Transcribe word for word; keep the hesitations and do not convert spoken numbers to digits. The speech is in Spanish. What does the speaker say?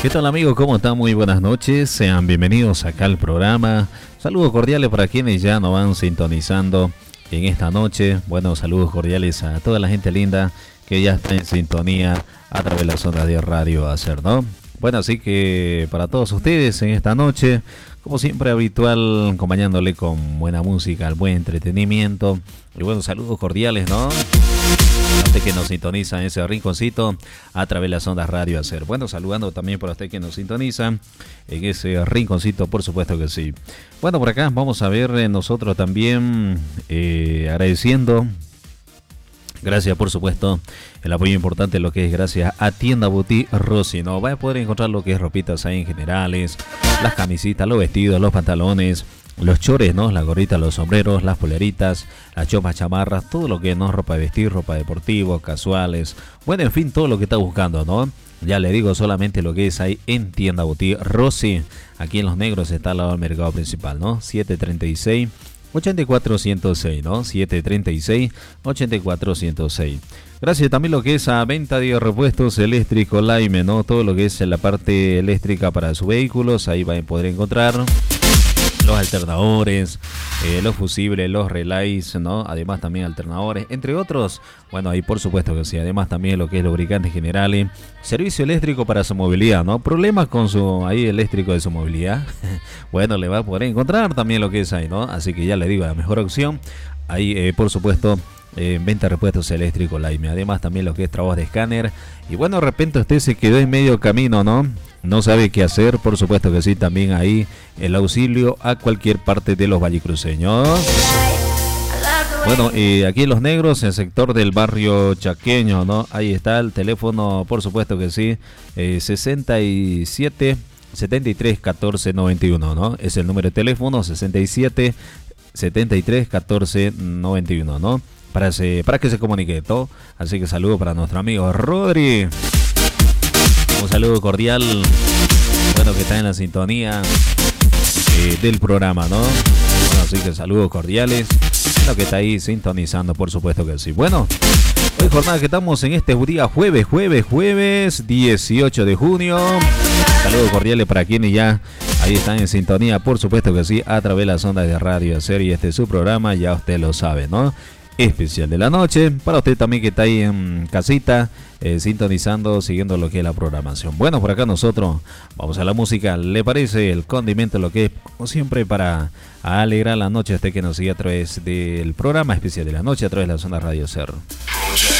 ¿Qué tal, amigos? ¿Cómo están? Muy buenas noches. Sean bienvenidos acá al programa. Saludos cordiales para quienes ya nos van sintonizando en esta noche. Bueno, saludos cordiales a toda la gente linda que ya está en sintonía a través de las ondas de Radio Hacer, ¿no? Bueno, así que para todos ustedes en esta noche, como siempre habitual, acompañándole con buena música, buen entretenimiento y buenos saludos cordiales, ¿no? Usted que nos sintoniza en ese rinconcito a través de las ondas Radio Hacer. Bueno, saludando también para usted que nos sintoniza en ese rinconcito, por supuesto que sí. Bueno, por acá vamos a ver eh, nosotros también eh, agradeciendo. Gracias, por supuesto, el apoyo importante, lo que es gracias a Tienda Boutique Rossi, ¿no? Va a poder encontrar lo que es ropitas ahí en generales, las camisitas, los vestidos, los pantalones, los chores, ¿no? La gorrita, los sombreros, las poleritas, las chopas, chamarras, todo lo que no es ropa de vestir, ropa deportiva, casuales. Bueno, en fin, todo lo que está buscando, ¿no? Ya le digo solamente lo que es ahí en Tienda Boutique Rossi. Aquí en Los Negros está al lado del mercado principal, ¿no? siete treinta y seis, ochenta y cuatro ciento seis, ¿no? siete treinta y seis, ochenta y cuatro ciento seis. Gracias también lo que es a venta de repuestos eléctricos Laime, ¿no? Todo lo que es la parte eléctrica para sus vehículos, ahí van a poder encontrar los alternadores, eh, los fusibles, los relays, ¿no? Además también alternadores, entre otros. Bueno, ahí por supuesto que sí. Además también lo que es lubricantes generales, servicio eléctrico para su movilidad, ¿no? Problemas con su ahí eléctrico de su movilidad. Bueno, le va a poder encontrar también lo que es ahí, ¿no? Así que ya le digo, la mejor opción. Ahí, eh, por supuesto, en eh, venta de repuestos eléctricos Laime. Además también lo que es trabajo de escáner. Y bueno, de repente usted se quedó en medio camino, ¿no? No sabe qué hacer, por supuesto que sí, también ahí el auxilio a cualquier parte de los vallecruceños. Bueno, y aquí en Los Negros, en el sector del barrio chaqueño, ¿no? Ahí está el teléfono, por supuesto que sí, eh, sesenta y siete, setenta y tres, catorce, noventa y uno, ¿no? Es el número de teléfono, sesenta y siete, setenta y tres, catorce, noventa y uno, ¿no? Para, ese, para que se comunique, ¿no? Así que saludo para nuestro amigo Rodri. Un saludo cordial, bueno, que está en la sintonía eh, del programa, ¿no? Bueno, así que saludos cordiales, bueno, que está ahí sintonizando, por supuesto que sí. Bueno, hoy jornada que estamos en este día jueves, jueves, jueves, dieciocho de junio. Saludos cordiales para quienes ya ahí están en sintonía, por supuesto que sí, a través de las ondas de Radio Hacer, y este es su programa, ya usted lo sabe, ¿no? Especial de la noche, para usted también que está ahí en casita, eh, sintonizando, siguiendo lo que es la programación. Bueno, por acá nosotros vamos a la música, ¿le parece? El condimento, lo que es, como siempre, para alegrar la noche a usted que nos sigue a través del programa especial de la noche, a través de la zona Radio Hacer.